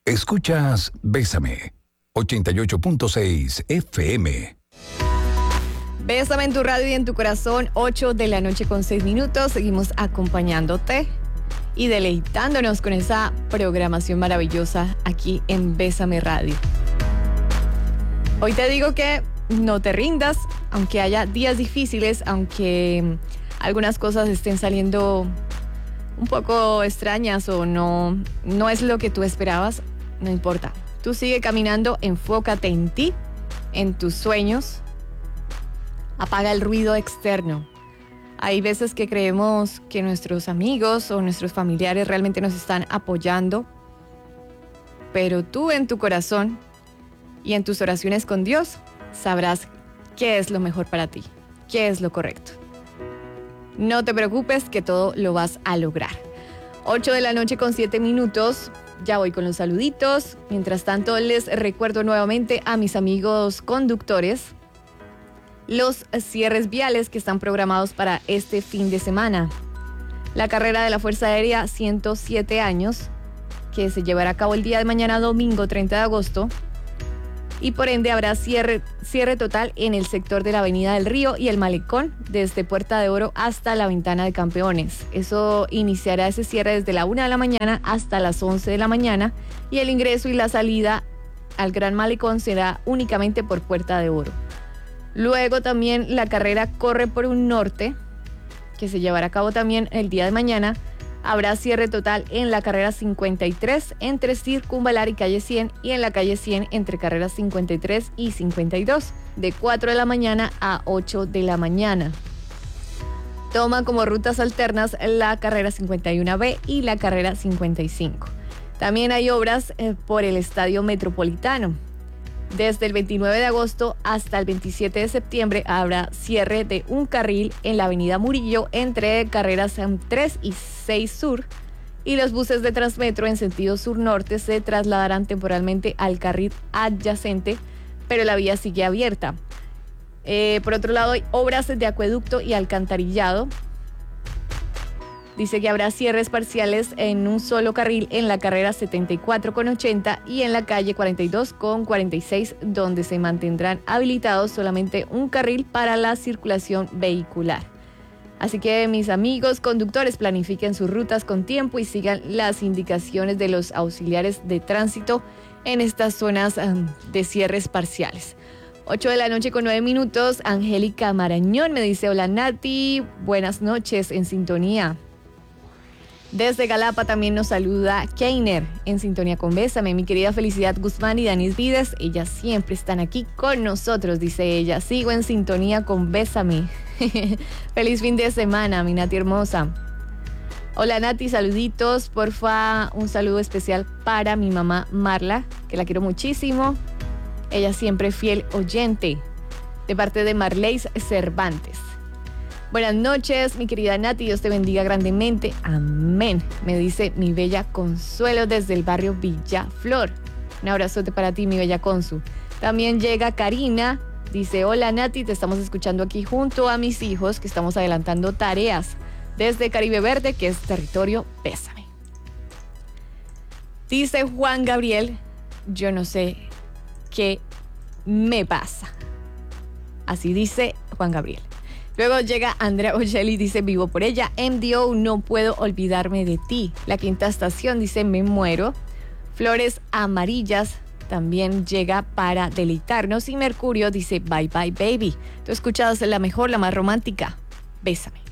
Escuchas Bésame, 88.6 FM. Bésame en tu radio y en tu corazón, 8 de la noche con 6 minutos. Seguimos acompañándote y deleitándonos con esa programación maravillosa aquí en Bésame Radio. Hoy te digo que no te rindas, aunque haya días difíciles, aunque algunas cosas estén saliendo un poco extrañas o no es lo que tú esperabas, no importa. Tú sigue caminando, enfócate en ti, en tus sueños. Apaga el ruido externo. Hay veces que creemos que nuestros amigos o nuestros familiares realmente nos están apoyando, pero tú en tu corazón y en tus oraciones con Dios sabrás qué es lo mejor para ti, qué es lo correcto. No te preocupes que todo lo vas a lograr. 8 de la noche con 7 minutos. Ya voy con los saluditos. Mientras tanto, les recuerdo nuevamente a mis amigos conductores los cierres viales que están programados para este fin de semana. La carrera de la Fuerza Aérea 107 años, que se llevará a cabo el día de mañana, domingo 30 de agosto. Y por ende habrá cierre total en el sector de la Avenida del Río y el Malecón, desde Puerta de Oro hasta la Ventana de Campeones. Eso iniciará ese cierre desde la 1 de la mañana hasta las 11 de la mañana y el ingreso y la salida al Gran Malecón será únicamente por Puerta de Oro. Luego también la carrera corre por un norte, que se llevará a cabo también el día de mañana. Habrá cierre total en la carrera 53 entre Circunvalar y calle 100 y en la calle 100 entre carreras 53 y 52 de 4 de la mañana a 8 de la mañana. Toman como rutas alternas la carrera 51B y la carrera 55. También hay obras por el Estadio Metropolitano. Desde el 29 de agosto hasta el 27 de septiembre habrá cierre de un carril en la avenida Murillo entre carreras 3 y 6 Sur y los buses de Transmetro en sentido sur-norte se trasladarán temporalmente al carril adyacente, pero la vía sigue abierta. Por otro lado, hay obras de acueducto y alcantarillado. Dice que habrá cierres parciales en un solo carril en la carrera 74 con 80 y en la calle 42 con 46, donde se mantendrán habilitados solamente un carril para la circulación vehicular. Así que mis amigos conductores, planifiquen sus rutas con tiempo y sigan las indicaciones de los auxiliares de tránsito en estas zonas de cierres parciales. 8 de la noche con 9 minutos. Angélica Marañón me dice: hola Nati, buenas noches, en sintonía. Desde Galapa también nos saluda Keiner, en sintonía con Bésame. Mi querida Felicidad Guzmán y Danis Vides, ellas siempre están aquí con nosotros, dice ella. Sigo en sintonía con Bésame. Feliz fin de semana, mi Nati hermosa. Hola Nati, saluditos, porfa, un saludo especial para mi mamá Marla, que la quiero muchísimo. Ella siempre fiel oyente, de parte de Marleis Cervantes. Buenas noches, mi querida Nati, Dios te bendiga grandemente. Amén, me dice mi bella Consuelo desde el barrio Villaflor. Un abrazote para ti, mi bella Consu. También llega Karina, dice: hola Nati, te estamos escuchando aquí junto a mis hijos que estamos adelantando tareas desde Caribe Verde, que es territorio Bésame. Dice Juan Gabriel: yo no sé qué me pasa. Así dice Juan Gabriel. Luego llega Andrea Bocelli, dice: vivo por ella. MDO, no puedo olvidarme de ti. La Quinta Estación dice: me muero. Flores Amarillas también llega para deleitarnos. Y Mercurio dice: bye bye baby. Tú escuchados la mejor, la más romántica. Bésame.